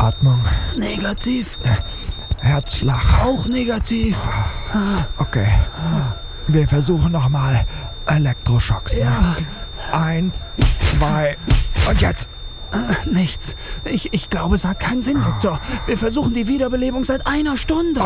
Atmung? Negativ. Herzschlag? Auch negativ. Okay. Wir versuchen nochmal Elektroschocks. Ja. 1, 2 und jetzt. Nichts. Ich glaube, es hat keinen Sinn, Doktor. Wir versuchen die Wiederbelebung seit einer Stunde.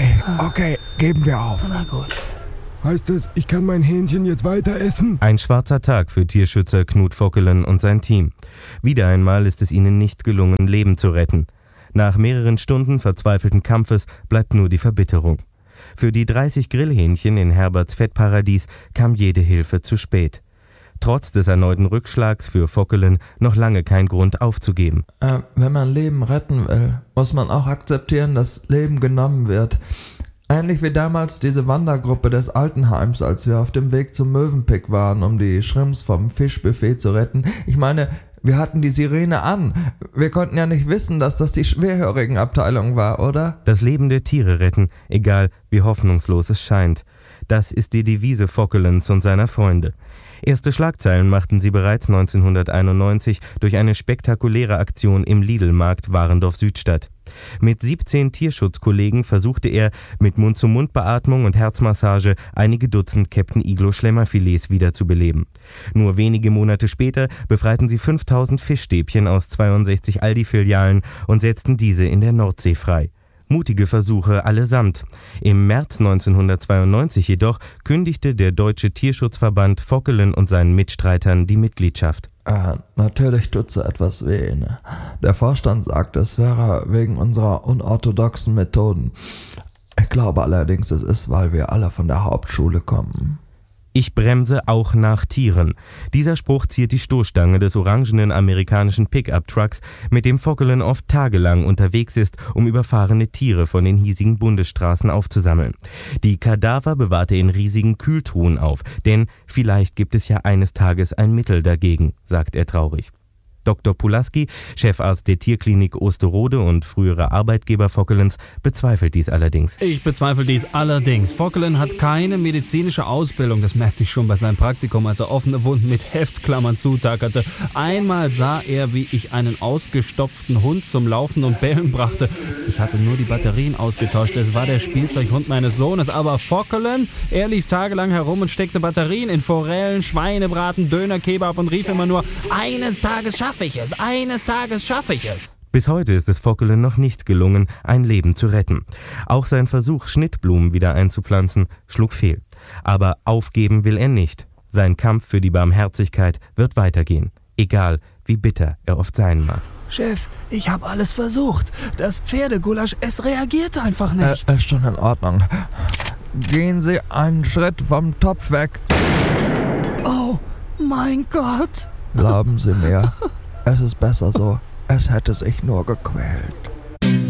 Okay, geben wir auf. Na gut. Heißt das, ich kann mein Hähnchen jetzt weiter essen? Ein schwarzer Tag für Tierschützer Knut Vockelen und sein Team. Wieder einmal ist es ihnen nicht gelungen, Leben zu retten. Nach mehreren Stunden verzweifelten Kampfes bleibt nur die Verbitterung. Für die 30 Grillhähnchen in Herberts Fettparadies kam jede Hilfe zu spät. Trotz des erneuten Rückschlags für Vockelen noch lange kein Grund aufzugeben. Wenn man Leben retten will, muss man auch akzeptieren, dass Leben genommen wird. Ähnlich wie damals diese Wandergruppe des Altenheims, als wir auf dem Weg zum Mövenpick waren, um die Shrimps vom Fischbuffet zu retten. Ich meine, wir hatten die Sirene an. Wir konnten ja nicht wissen, dass das die Schwerhörigenabteilung war, oder? Das Leben der Tiere retten, egal wie hoffnungslos es scheint. Das ist die Devise Vockelens und seiner Freunde. Erste Schlagzeilen machten sie bereits 1991 durch eine spektakuläre Aktion im Lidl-Markt Warendorf-Südstadt. Mit 17 Tierschutzkollegen versuchte er mit Mund-zu-Mund-Beatmung und Herzmassage einige Dutzend Captain Iglo Schlemmerfilets wiederzubeleben. Nur wenige Monate später befreiten sie 5000 Fischstäbchen aus 62 Aldi-Filialen und setzten diese in der Nordsee frei. Mutige Versuche allesamt. Im März 1992 jedoch kündigte der Deutsche Tierschutzverband Vockelen und seinen Mitstreitern die Mitgliedschaft. Natürlich tut so etwas weh. Ne? Der Vorstand sagt, es wäre wegen unserer unorthodoxen Methoden. Ich glaube allerdings, es ist, weil wir alle von der Hauptschule kommen. Ich bremse auch nach Tieren. Dieser Spruch ziert die Stoßstange des orangenen amerikanischen Pickup-Trucks, mit dem Vockelen oft tagelang unterwegs ist, um überfahrene Tiere von den hiesigen Bundesstraßen aufzusammeln. Die Kadaver bewahrt er in riesigen Kühltruhen auf, denn vielleicht gibt es ja eines Tages ein Mittel dagegen, sagt er traurig. Dr. Pulaski, Chefarzt der Tierklinik Osterode und früherer Arbeitgeber Vockelens, bezweifelt dies allerdings. Ich bezweifle dies allerdings. Vockelen hat keine medizinische Ausbildung. Das merkte ich schon bei seinem Praktikum, als er offene Wunden mit Heftklammern zutackerte. Einmal sah er, wie ich einen ausgestopften Hund zum Laufen und Bellen brachte. Ich hatte nur die Batterien ausgetauscht. Es war der Spielzeughund meines Sohnes. Aber Vockelen, er lief tagelang herum und steckte Batterien in Forellen, Schweinebraten, Döner, Kebab und rief immer nur, eines Tages schaffe ich es, eines Tages schaffe ich es. Bis heute ist es Vockelen noch nicht gelungen, ein Leben zu retten. Auch sein Versuch, Schnittblumen wieder einzupflanzen, schlug fehl. Aber aufgeben will er nicht. Sein Kampf für die Barmherzigkeit wird weitergehen, egal wie bitter er oft sein mag. Chef, ich habe alles versucht. Das Pferdegulasch, es reagiert einfach nicht. Ist schon in Ordnung. Gehen Sie einen Schritt vom Topf weg. Oh mein Gott. Glauben Sie mir, es ist besser so. Es hätte sich nur gequält.